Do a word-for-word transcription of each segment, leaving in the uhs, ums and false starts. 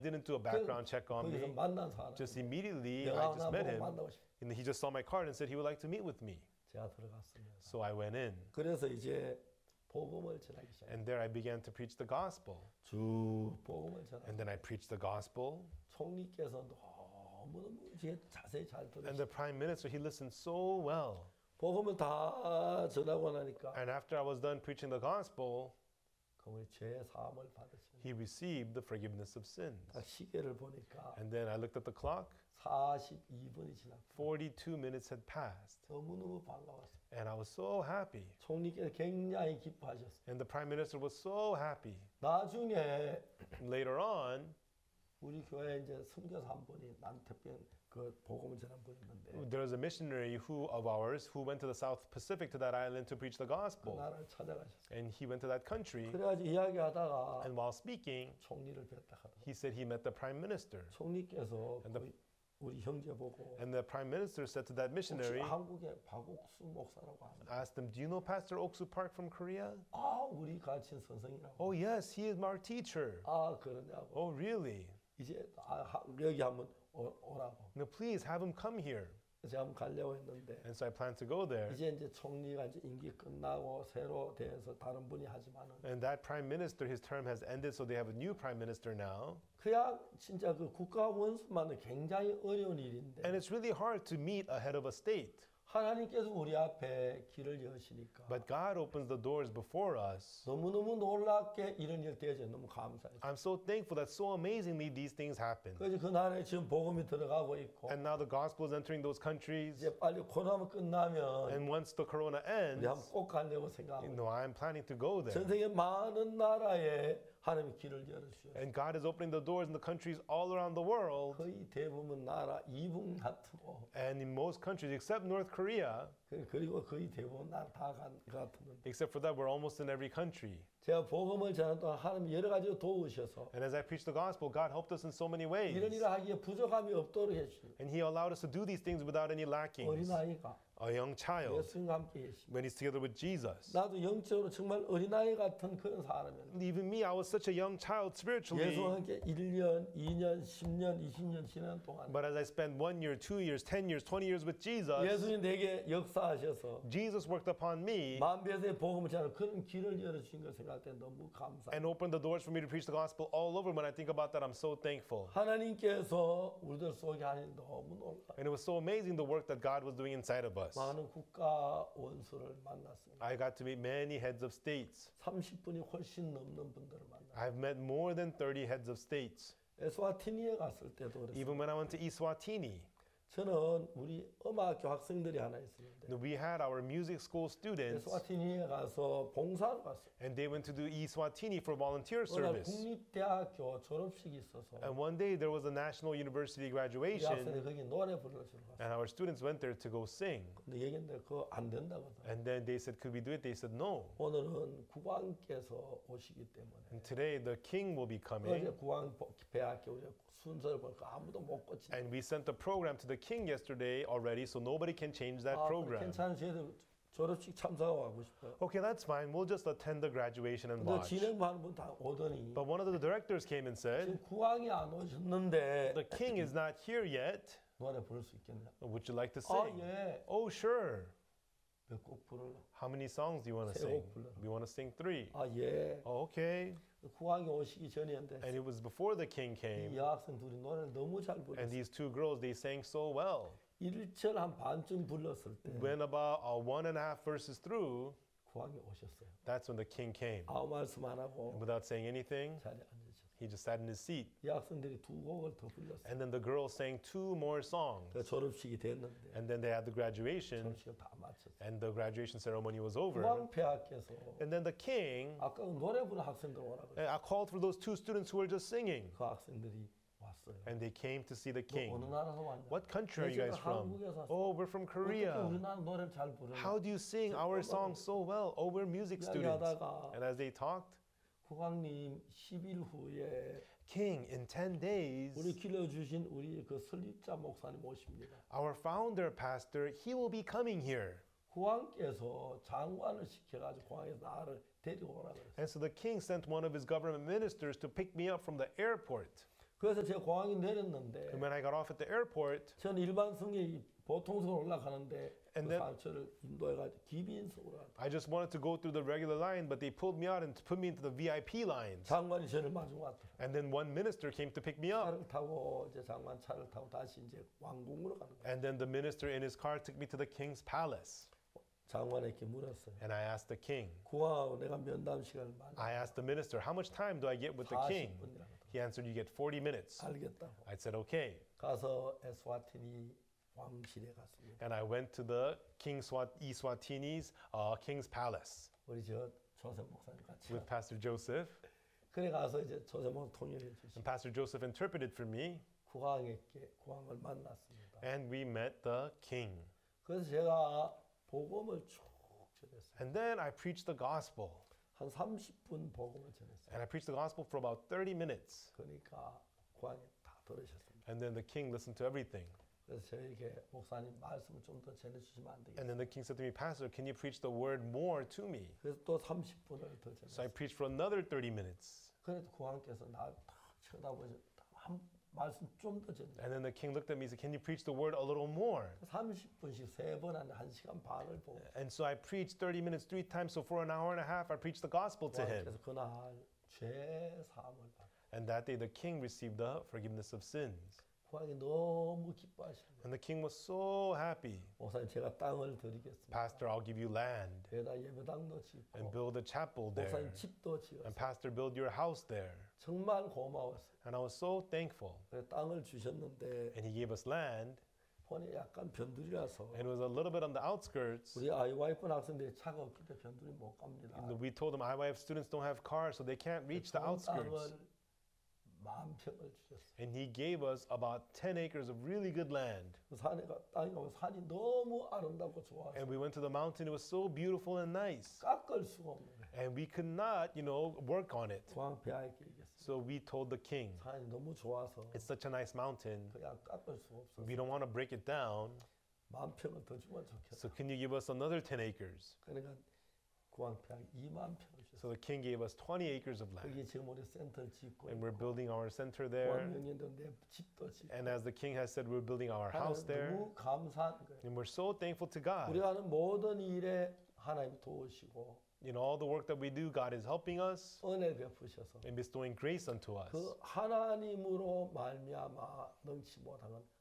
Didn't do a background check on 거기서 me. 만난 사람. Just immediately, 내가 I just 하나 met 보고 him. 만나고 싶어. And he just saw my card and said he would like to meet with me. 제가 들어갔습니다. So I went in. 그래서 이제 복음을 전하기 시작했어요. And there I began to preach the gospel. 쭉 복음을 전하고 And then I preached the gospel. 총리께서 너무너무 이제 자세히 잘 And 들으시고 the prime minister, he listened so well. 복음을 다 전하고 나니까 And after I was done preaching the gospel, 그분이 죄 사함을 받으십니다. he received the forgiveness of sins. 딱 시계를 보니까 And then I looked at the clock. 사십이 분이 지났고 forty-two minutes had passed. 너무너무 반가웠어요. And I was so happy. 총리께서 굉장히 기뻐하셨어요. And the prime minister was so happy. 나중에 Later on, 우리 교회에 이제 선교사 한 분이 난태병 그 복음을 전한 분이 있는데 there was a missionary who of ours who went to the South Pacific to that island to preach the 그 gospel. 나라를 찾아가셨어요. And he went to that country. 그래가지고 이야기하다가 And while speaking, 총리를 뵀다 하더라고요. he said he met the prime minister. 총리께서 And the- 그 우리 형제 보고 And the prime minister said to that 혹시 missionary, 한국의 박옥수 목사라고 하는 asked him, do you know Pastor Oksu Park from Korea? 아 우리 가르친 선생이라고 Oh, yes, he is our teacher. 아 그러냐고 Oh, really? 이제 아, 하- 여기 한번 오, 오라고 No, please have him come here. 제가 한번 가려고 했는데 And so I planned to go there. 이제 이제 총리가 이제 임기 끝나고 새로 돼서 다른 분이 하지만은 And that prime minister, his term has ended, so they have a new prime minister now. 그냥 진짜 그 국가 원수만은 굉장히 어려운 일인데 And it's really hard to meet a head of a state. 하나님께서 우리 앞에 길을 여시니까 But God opens the doors before us. 너무너무 놀랍게 이런 일 되어져 너무 감사해요. I'm so thankful that so amazingly these things happen. 그래서 그 나라에 지금 복음이 들어가고 있고 And now the gospel is entering those countries. 이제 빨리 코로나 끝나면 And once the corona 우리 한번 ends, 꼭 가려고 you 생각하고 know, I'm planning to go 전 there. 세계 많은 나라에 하나님이 길을 열어주셨어요. And God is opening the doors in the countries all around the world. 거의 대부분 나라 이북 같고 And in most countries, except North Korea, 그- 그리고 거의 대부분 나라 다 같은 except for that, we're almost in every country. 제가 복음을 전하는 동안 하나님 여러 가지로 도우셔서 And as I preach the gospel, God helped us in so many 이런 ways. 일을 하기에 부족함이 없도록 해주시고 And He allowed us to do these things without any lackings. 어린아이가 A young child, 예수님과 함께 계십니다. when he's together with Jesus. 나도 영적으로 정말 어린아이 같은 그런 사람이었는데 Even me, I was such a young child spiritually. 예수와 함께 일 년, 이 년, 십 년, 이십 년 지난 동안 But as I spent one year, two years, ten years, twenty years with Jesus, 예수님 내게 역사하셔서 Jesus worked upon me 만배의 복음을 전하는 그런 길을 열어주신 걸 생각할 때 너무 감사해요. and opened the doors for me to preach the gospel all over. When I think about that, I'm so thankful. 하나님께서 우리들 속에 하는 너무 놀라워요. And it was so amazing the work that God was doing inside of us. 많은 국가 원수를 만났습니다. I got to meet many heads of states. 삼십 분이 훨씬 넘는 분들을 만났어요. I've met more than thirty heads of states. 에스와티니에 갔을 때도 그랬어요. Even when I went to Eswatini, 저는 우리 음악학교 학생들이 하나 있었는데 we had our music school students, 에스와티니에 가서 봉사로 갔어요. and they went to do Eswatini for volunteer 그러나 service. 국립대학교 졸업식이 있어서 And one day there was a national university 우리 학생이 graduation, 거기 노래 불러주러 갔어요. and our students went there to go sing. 근데 얘기했는데 그거 안 된다고 하더라고요. And then they said, could we do it? They said, no. 오늘은 국왕께서 오시기 때문에 And today the king will be 어제 coming. 국왕 배학교 우리 순서를 보니까 아무도 못 고친다. And we sent the program to the king yesterday already, so nobody can change that 아, program. 괜찮은 저희들 졸업식 참석하고 싶어요. Okay, that's fine. We'll just attend the graduation and 근데 watch. 진행하는 분 다 오더니 But one of the directors came and said, 지금 국왕이 안 오셨는데 the king is not here yet. 노래 부를 수 있겠냐? Would you like to 아 sing? 예. Oh, sure. 몇 곡 부르려? How many songs do you want to 세 sing? 곡 불러라. We want to sing three. 아 예. Oh, okay. 국왕이 오시기 전이었는데 And it was before the king 이 came. 여학생 둘이 노래를 너무 잘 And 불렀어요. these two girls, they sang so well. 일 절 한 반쯤 불렀을 때 When about uh, one and a half verses through, 국왕이 오셨어요. that's when the king came. 아무 말씀 안 하고 Without saying anything, 자리에 앉으셨어요. he just sat in his seat. 이 학생들이 두 곡을 더 불렀어요. And then the girls sang two more songs. 그 졸업식이 됐는데 And then they had the graduation, 졸업식을 다 마쳤어요. and the graduation ceremony was over. 국왕폐하께서 And then the king, 아까 그 노래 부르는 학생들 오라고 I called for those two students who were just singing. 그 학생들이 왔어요. And they came to see the 너 어느 king. 나라에서 왔냐? What country are you guys from? 한국에서 왔어. Oh, we're from 어떻게 Korea. 우리나라 노래를 잘 부르냐? How do you sing our songs so well? Oh, we're music students. 이야기하다가 And as they talked, 국왕님 십 일 후에 King, in ten days, 우리 길러주신 우리 그 설립자 목사님 오십니다. our founder pastor, he will be coming here. 국왕께서 장관을 시켜가지고 국왕에서 나를 데리고 오라 그랬어요. And so the king sent one of his government ministers to pick me up from the airport. 그래서 제가 공항에 내렸는데 And when I got off at the airport, 저는 일반 승객이 보통석으로 올라가는데 And 그 then- 사람 저를 인도해가지고 기빈석으로 갔다. I just wanted to go through the regular line, but they pulled me out and put me into the V I P lines. 장관이 저를 마중 왔더라고요. And then one minister came to pick me up. 차를 타고 이제 장관 차를 타고 다시 이제 왕궁으로 가는 거예요. And then the minister in his car took me to the king's palace. 장관에게 물었어요. And I asked the king, 공항하고 내가 면담 시간을 많이 I asked the minister, how much time do I get with the king? 사십 분이라고 He answered, you get forty minutes. 알겠다고. I said, okay. 가서 에스와티니 왕실에 갔습니다. And I went to the King Swat- Eswatini's uh, king's palace 우리 저 조셉 목사님 같이. with Pastor Joseph. 그래 가서 이제 조셉 목사 통역해 주시고 And Pastor Joseph interpreted for me. 국왕에게 국왕을 만났습니다. And we met the king. 그래서 제가 복음을 쭉 전했어요. And then I preached the gospel. 한 삼십 분 복음을 전했어요. And I preached the gospel for about thirty minutes. 그러니까 국왕이 다 들으셨습니다. And then the king listened to everything. 그래서 저에게 목사님 말씀을 좀 더 전해주시면 안 되겠어요? And then the king said to me, Pastor, can you preach the word more to me? 그래서 또 삼십 분을 더 So I 전했어요. preached for another thirty minutes. 그래도 국왕께서 나를 탁 쳐다보셔 한 말씀 좀 더 전해. And then the king looked at me and said, can you preach the word a little more? 삼십 분씩 세 번 한 한 시간 반을 보고 And so I preached thirty minutes three times. So for an hour and a half, I preached the gospel to him. 국왕께서 그날 죄 사함을 받아. And that day, the king received the forgiveness of sins. 국왕이 너무 기뻐하시는 거예요. And the king was so happy. 목사님 제가 땅을 드리겠습니다. Pastor, I'll give you land 여기다 예배당도 짓고 and build a chapel there. 목사님 집도 And 지었어요. Pastor, build your house there. 정말 고마웠어요. And I was so thankful. 그래서 땅을 주셨는데 And he gave us land. 본이 약간 변두리라서 And it was a little bit on the outskirts. 우리 아이와이프 학생들이 차가 없기 때문에 변두리 못 갑니다. And we told them I Y F students don't have cars, so they can't reach the 좋은 outskirts. 땅을 만 평을 주셨어요. And he gave us about ten acres of really good land. 그 산에 가 땅에 가면 산이 너무 아름답고 좋아서 And we went to the mountain. It was so beautiful and nice. 깎을 수가 없는 거예요. And we could not, you know, work on it. 공항 폐하에게 얘기했어요. So we told the king, 산이 너무 좋아서 it's such a nice mountain. 그냥 깎을 수가 없어서 We don't want to break it down. 만 평을 더 주면 좋겠다. So can you give us another ten acres? 그러니까 공항 폐하에 이만 평을 So 주셨어요. the king gave us twenty acres of land. 여기 지금 우리 센터를 짓고 And we're building our center there. 공항명령도 내 집도 짓고 And as the king has said, we're building our house 하나님 there. 너무 감사한 거예요. And we're so thankful to God. 우리가 하는 모든 일에 하나님 도우시고 In all the work that we do, God is helping us 은혜 베푸셔서 and bestowing grace unto us. 그 하나님으로 말미암아 능치 못한 건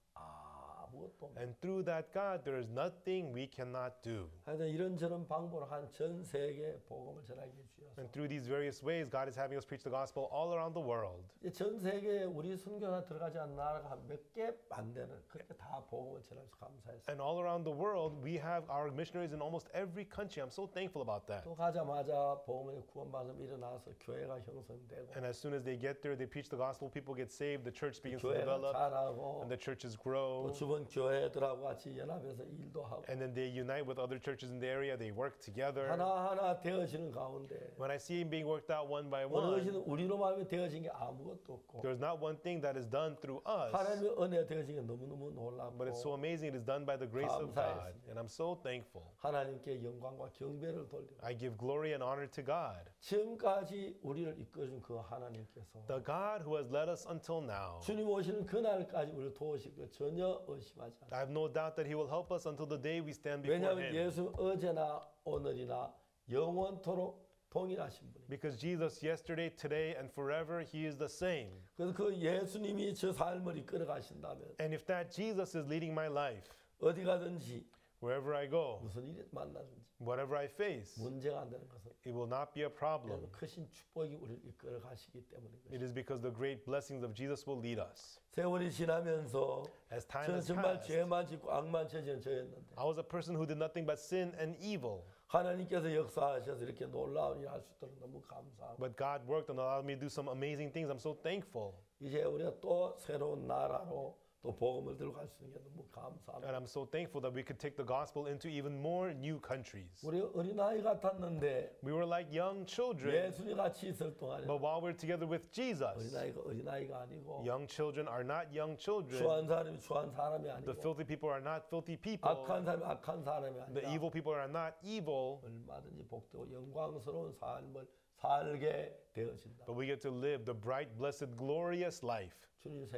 아무것도 없어요. And through that God, there is nothing we cannot do. 하여튼 이런저런 방법으로 한 전 세계 복음을 전하게 주셔서 And through these various ways, God is having us preach the gospel all around the world. 이제 전 세계에 우리 선교사 들어가지 않는 나라가 한 몇 개 안 되는 그렇게 다 복음을 전해서 감사했어요. And all around the world, we have our missionaries in almost every country. I'm so thankful about that. 또 가자마자 복음의 구원받음 일어나서 교회가 형성되고 And as soon as they get there, they preach the gospel, people get saved, the church begins to 교회가 develop, 자라고 and the churches 또 grow. 주변 교회들하고 같이 연합해서 일도 하고 And then they unite with other churches in the area, they work together. 하나하나 되어지는 가운데 When I see them being worked out one by 어느 one, 것이든 우리로 말하면 되어진 게 아무것도 없고 there's not one thing that is done through us, 하나님의 은혜가 되어진 게 너무너무 but it's so 놀랍고 amazing it is done by the grace of God. 감사했습니다. And I'm so thankful. 하나님께 영광과 경배를 돌리고 I give glory and honor to God, 지금까지 우리를 이끌어준 그 하나님께서 the God who has led us until now. 주님 오시는 그날까지 우리를 도우실 거 전혀 의심하지 않습니다. I have no doubt that He will help us until the day we stand before 왜냐하면 Him. 예수 어제나 오늘이나 영원토록 동일하신 분이에요. Because Jesus, yesterday, today, and forever, He is the same. 그래서 그 예수님이 저 삶을 이끌어 가신다면 And if that Jesus is leading my life, 어디 가든지 wherever I go, 무슨 일이 만나든지 whatever I face, 문제가 안 되는 것은 it will not be a problem. 왜냐하면 크신 축복이 우리를 이끌어 가시기 때문인 It 것입니다. is because the great blessings of Jesus will lead us. 세월이 지나면서 As time 저는 has 정말 passed, 죄만 짓고 악만 저지른 저였는데 I was a person who did nothing but sin and evil. 하나님께서 역사하셔서 이렇게 놀라운 일을 할 수 있도록 너무 감사하고 But God worked and allowed me to do some amazing things. I'm so thankful. 이제 우리가 또 새로운 나라로 또 복음을 들고 갈 수 있는 게 너무 감사합니다. And I'm so thankful that we could take the gospel into even more new countries. 우리 어린아이 같았는데 We were like young children, 예수님 같이 있을 동안에 but while we're together with Jesus, 어린아이가 어린아이가 아니고 young children are not young children. 추한 사람이 추한 사람이 The 아니고 filthy people are not filthy people. 악한 사람이 악한 사람이 The 아니라 evil people are not evil. 얼마든지 복되고 영광스러운 삶을 살게 되어진다. but we get to live the bright, blessed, glorious life. 주님